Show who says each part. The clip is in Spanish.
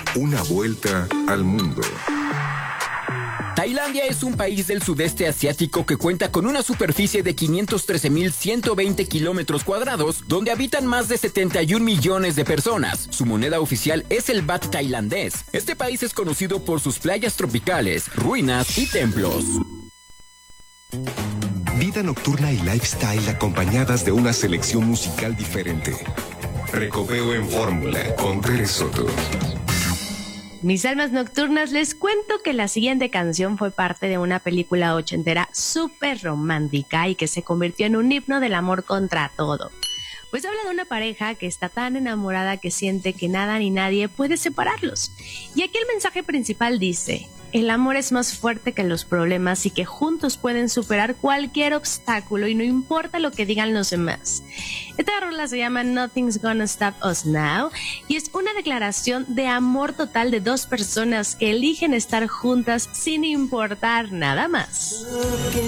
Speaker 1: Una vuelta al mundo.
Speaker 2: Tailandia es un país del sudeste asiático que cuenta con una superficie de 513.120 kilómetros cuadrados, donde habitan más de 71 millones de personas. Su moneda oficial es el baht tailandés. Este país es conocido por sus playas tropicales, ruinas y templos.
Speaker 1: Vida nocturna y lifestyle acompañadas de una selección musical diferente. Recopeo en Fórmula con Tere Soto.
Speaker 3: Mis almas nocturnas, les cuento que la siguiente canción fue parte de una película ochentera súper romántica y que se convirtió en un himno del amor contra todo. Pues habla de una pareja que está tan enamorada que siente que nada ni nadie puede separarlos. Y aquí el mensaje principal dice: el amor es más fuerte que los problemas y que juntos pueden superar cualquier obstáculo y no importa lo que digan los demás. Esta rola se llama Nothing's Gonna Stop Us Now y es una declaración de amor total de dos personas que eligen estar juntas sin importar nada más.